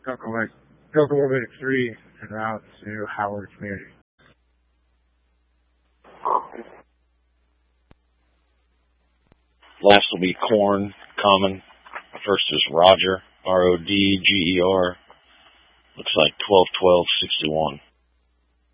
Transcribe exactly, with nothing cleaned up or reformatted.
Cocoa Cocoa Orbit three en route to Howard Community. Last will be Corn, Common. First is Roger, R O D G E R. Looks like twelve twelve sixty-one.